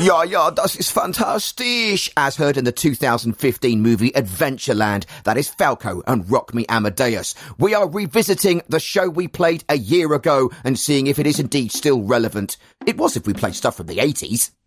Ja, das ist fantastisch, as heard in the 2015 movie Adventureland. That is Falco and Rock Me Amadeus. We are revisiting the show we played a year ago and seeing if it is indeed still relevant. It was if we played stuff from the 80s.